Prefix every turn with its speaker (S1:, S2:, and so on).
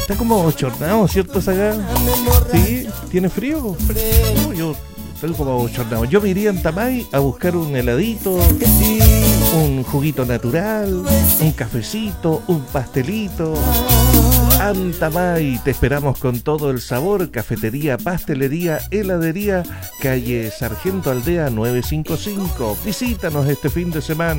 S1: Está como bochornado, ¿cierto, Sagá? ¿Sí? ¿Tiene frío? No, yo estoy como bochornado. Yo me iría en Tamay a buscar un heladito, un juguito natural, un cafecito, un pastelito. Antamay, te esperamos con todo el sabor. Cafetería, pastelería, heladería, calle Sargento Aldea 955. Visítanos este fin de semana.